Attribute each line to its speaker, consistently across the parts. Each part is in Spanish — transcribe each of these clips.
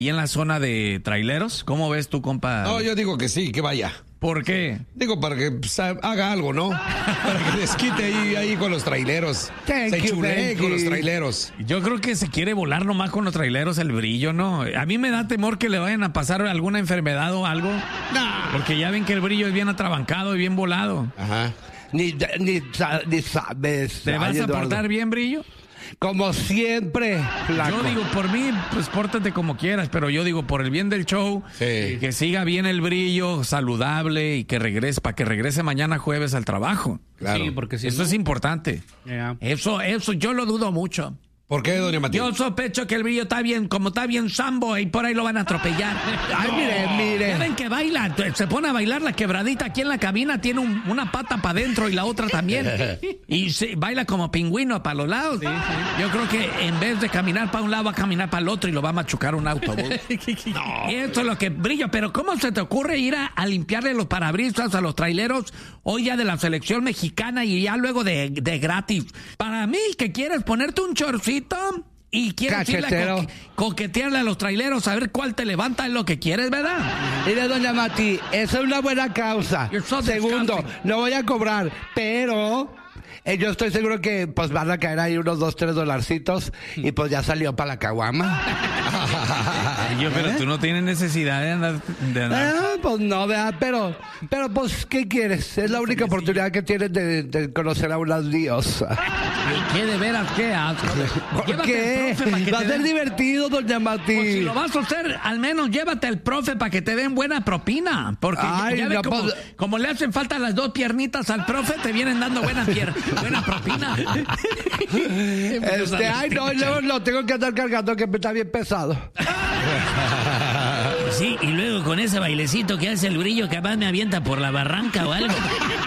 Speaker 1: ¿Y en la zona de traileros? ¿Cómo ves tú, compa?
Speaker 2: No, yo digo que sí, que vaya.
Speaker 1: ¿Por qué?
Speaker 2: Digo, para que pues, haga algo, ¿no? Para que les quite ahí con los traileros. Se chulee con los traileros.
Speaker 1: Yo creo que se quiere volar nomás con los traileros el Brillo, ¿no? A mí me da temor que le vayan a pasar alguna enfermedad o algo.
Speaker 2: Nah.
Speaker 1: Porque ya ven que el Brillo es bien atrabancado y bien volado.
Speaker 2: Ajá.
Speaker 3: Ni sabes.
Speaker 1: ¿Te vas a portar bien, Brillo?
Speaker 3: Como siempre, flaco.
Speaker 1: Yo digo, por mí, pues pórtate como quieras, pero yo digo, por el bien del show,
Speaker 2: Sí.
Speaker 1: que siga bien el Brillo, saludable y que regrese, para que regrese mañana jueves al trabajo.
Speaker 2: Claro.
Speaker 4: Sí, porque si
Speaker 1: Eso
Speaker 4: no-
Speaker 1: es importante.
Speaker 4: Yeah.
Speaker 1: Eso, yo lo dudo mucho.
Speaker 2: ¿Por qué, doña Matilde?
Speaker 1: Yo sospecho que el Brillo está bien, como está bien sambo, y por ahí lo van a atropellar.
Speaker 3: Ay, mire.
Speaker 1: Ya ven que baila, se pone a bailar la quebradita aquí en la cabina, tiene una pata para adentro y la otra también. Y baila como pingüino para los lados. Yo creo que en vez de caminar para un lado, va a caminar para el otro y lo va a machucar un autobús. Y esto es lo que Brillo, pero ¿cómo se te ocurre ir a limpiarle los parabrisas a los traileros hoy ya de la selección mexicana y ya luego de gratis? Para mí, que quieres ponerte un chorcito y quieres irle a
Speaker 3: Cachetero.
Speaker 1: coquetearle a los traileros a ver cuál te levanta, es lo que quieres, ¿verdad?
Speaker 3: Mire, doña Mati, esa es una buena causa.
Speaker 1: You're so
Speaker 3: Segundo,
Speaker 1: disgusting.
Speaker 3: no voy a cobrar, pero yo estoy seguro que pues van a caer ahí unos $2-3 y pues ya salió para la caguama.
Speaker 1: Pero tú no tienes necesidad de andar.
Speaker 3: Pues no, ¿verdad? Pero pues, ¿qué quieres? Es la única oportunidad que tienes de conocer a una diosa.
Speaker 1: ¿Qué de veras? ¿Qué asco?
Speaker 3: ¿Por
Speaker 1: Llévate
Speaker 3: qué?
Speaker 1: al profe para que
Speaker 3: Va a
Speaker 1: te
Speaker 3: ser
Speaker 1: den-
Speaker 3: divertido, doña Mati.
Speaker 1: Pues si lo vas a hacer, al menos llévate al profe para que te den buena propina. Porque
Speaker 3: Ay,
Speaker 1: ya ves
Speaker 3: no, pues-
Speaker 1: como le hacen falta las dos piernitas al profe, te vienen dando buena propina.
Speaker 3: Ay, no, yo lo tengo que andar cargando que está bien pesado.
Speaker 5: Sí, y luego con ese bailecito que hace el Brillo, capaz me avienta por la barranca o algo.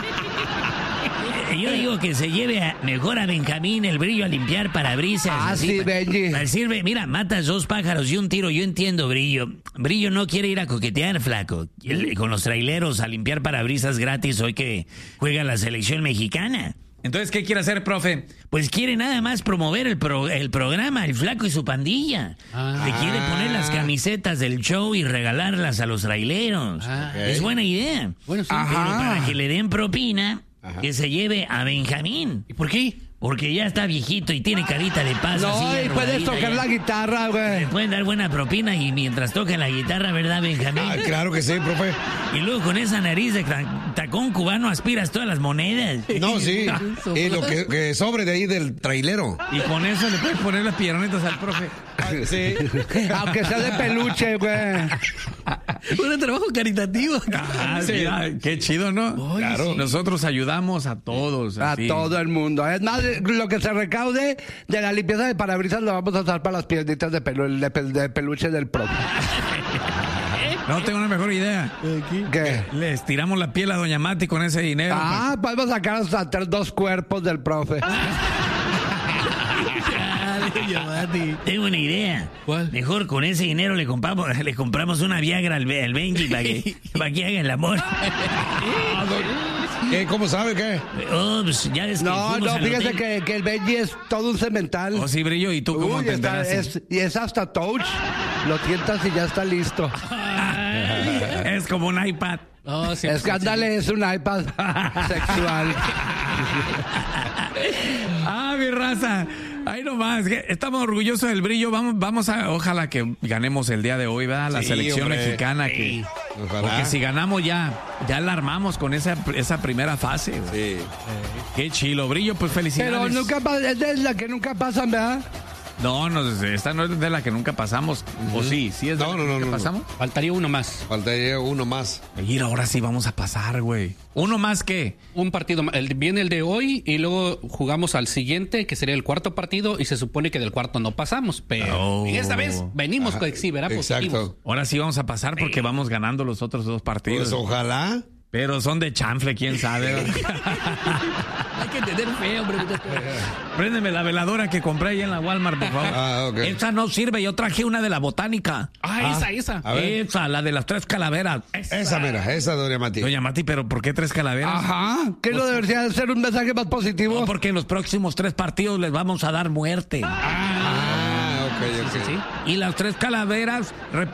Speaker 5: Yo digo que se lleve mejor a Benjamín el Brillo a limpiar parabrisas.
Speaker 3: Ah,
Speaker 5: así,
Speaker 3: sí, Benji.
Speaker 5: Sirve, mira, matas 2 pájaros y un tiro. Yo entiendo, Brillo. Brillo no quiere ir a coquetear, flaco. Con los traileros a limpiar parabrisas gratis hoy que juega la selección mexicana.
Speaker 1: Entonces, ¿qué quiere hacer, profe?
Speaker 5: Pues quiere nada más promover el programa, el flaco y su pandilla. Le quiere poner las camisetas del show y regalarlas a los traileros. Es buena idea.
Speaker 4: Bueno, sí.
Speaker 5: Pero para que le den propina, que se lleve a Benjamín.
Speaker 4: ¿Y por qué?
Speaker 5: Porque ya está viejito y tiene carita de paz.
Speaker 3: No,
Speaker 5: así,
Speaker 3: y puedes
Speaker 5: arrugadita
Speaker 3: tocar
Speaker 5: ya.
Speaker 3: la guitarra,
Speaker 5: Le
Speaker 3: güey.
Speaker 5: pueden dar buena propina y mientras toca la guitarra, ¿verdad, Benjamín?
Speaker 2: Ah, claro que sí, profe.
Speaker 5: Y luego con esa nariz de tacón cubano aspiras todas las monedas.
Speaker 2: No, sí. Y lo que sobre de ahí del trailero.
Speaker 1: Y con eso le puedes poner las piernitas al profe.
Speaker 2: Sí.
Speaker 3: Aunque sea de peluche, güey.
Speaker 4: Un trabajo caritativo.
Speaker 1: Mira, qué chido, ¿no?
Speaker 2: Claro.
Speaker 1: Nosotros ayudamos a todos.
Speaker 3: A
Speaker 1: así.
Speaker 3: todo el mundo. Es más, lo que se recaude de la limpieza de parabrisas lo vamos a usar para las piernitas de peluche del propio.
Speaker 1: No, tengo una mejor idea.
Speaker 3: ¿Qué?
Speaker 1: Le estiramos la piel a Doña Mati con ese dinero.
Speaker 3: Ah, podemos sacar hasta 2 cuerpos del profe.
Speaker 5: Tengo una idea.
Speaker 4: ¿Cuál?
Speaker 5: Mejor con ese dinero le compramos una Viagra al Benji para que haga el amor.
Speaker 2: ¿Qué? ¿Cómo sabe qué?
Speaker 5: Oh, pues, ya ves que
Speaker 3: No,
Speaker 5: fuimos
Speaker 3: no,
Speaker 5: al
Speaker 3: fíjese
Speaker 5: hotel.
Speaker 3: que el Benji es todo un cemental.
Speaker 1: Oh, sí, Brillo, ¿y tú cómo
Speaker 3: Uy,
Speaker 1: entenderás?
Speaker 3: y es hasta touch. Lo tientas y ya está listo.
Speaker 1: Es como un iPad.
Speaker 4: Oh, sí,
Speaker 3: Es que ándale, es un iPad sexual.
Speaker 1: Ah, mi raza. Ahí nomás. Estamos orgullosos del Brillo. Vamos a, ojalá que ganemos el día de hoy, ¿verdad? La
Speaker 2: Sí,
Speaker 1: selección
Speaker 2: hombre.
Speaker 1: mexicana que.
Speaker 2: Ojalá.
Speaker 1: Porque si ganamos ya la armamos con esa primera fase. Güey.
Speaker 2: Sí.
Speaker 1: Qué chilo, Brillo, pues felicidades.
Speaker 3: Pero nunca es de la que nunca pasan, ¿verdad?
Speaker 1: No, esta no es de la que nunca pasamos. ¿O sí? ¿Sí es de
Speaker 2: No,
Speaker 1: la
Speaker 2: no,
Speaker 1: que
Speaker 2: no, no.
Speaker 1: pasamos?
Speaker 4: Faltaría uno más.
Speaker 2: Faltaría uno más.
Speaker 1: Mira, ahora sí vamos a pasar, güey. ¿Uno más qué?
Speaker 4: Un partido más. Viene el de hoy y luego jugamos al siguiente, que sería el cuarto partido, y se supone que del cuarto no pasamos. Pero
Speaker 1: Oh.
Speaker 4: esta vez venimos con sí, ¿verdad? Positivos.
Speaker 2: Exacto.
Speaker 1: Ahora sí vamos a pasar porque vamos ganando los otros 2 partidos.
Speaker 2: Pues ojalá.
Speaker 1: Pero son de chanfle, quién sabe.
Speaker 4: Hay que tener fe, hombre.
Speaker 1: Préndeme la veladora que compré ahí en la Walmart, por favor.
Speaker 2: Ah, ok.
Speaker 1: Esa no sirve, yo traje una de la botánica.
Speaker 4: Esa.
Speaker 2: A ver.
Speaker 1: Esa, la de las 3 calaveras.
Speaker 2: Esa, mira, esa, doña Mati.
Speaker 1: Doña Mati, ¿pero por qué 3 calaveras?
Speaker 3: Ajá. ¿Qué no debería ser un mensaje más positivo?
Speaker 1: No, porque en los próximos 3 partidos les vamos a dar muerte.
Speaker 2: Ah, ok, ok.
Speaker 4: sí.
Speaker 1: Y las 3 calaveras